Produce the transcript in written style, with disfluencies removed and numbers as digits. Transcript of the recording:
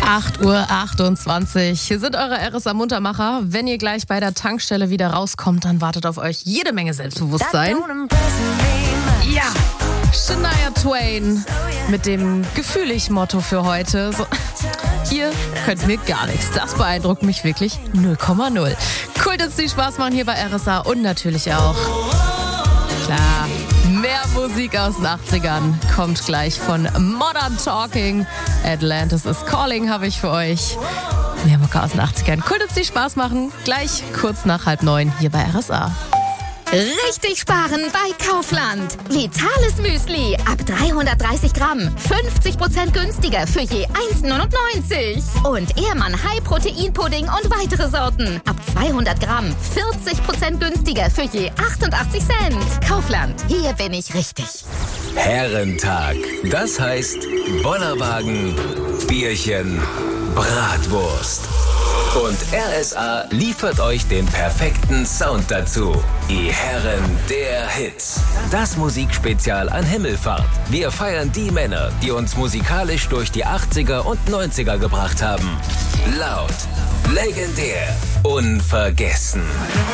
8:28 Uhr. Hier sind eure RSA-Muntermacher. Wenn ihr gleich bei der Tankstelle wieder rauskommt, dann wartet auf euch jede Menge Selbstbewusstsein. Ja, Shania Twain mit dem Gefühlig-Motto für heute. So, ihr könnt mir gar nichts. Das beeindruckt mich wirklich 0,0. Cool, dass die Spaß machen hier bei RSA und natürlich auch, klar, mehr Musik aus den 80ern kommt gleich von Modern Talking. Atlantis is Calling habe ich für euch. Mehr Mucke aus den 80ern. Cool, dass die Spaß machen. Gleich kurz nach 8:30 hier bei RSA. Richtig sparen bei Kaufland. Vitales Müsli ab 330 Gramm. 50% günstiger für je 1,99. Und Ehrmann High Protein Pudding und weitere Sorten. Ab 200 Gramm. 40% günstiger für je 88 Cent. Kaufland. Hier bin ich richtig. Herrentag. Das heißt Bollerwagen, Bierchen, Bratwurst. Und RSA liefert euch den perfekten Sound dazu. Die Herren der Hits. Das Musikspezial an Himmelfahrt. Wir feiern die Männer, die uns musikalisch durch die 80er und 90er gebracht haben. Laut, legendär, unvergessen.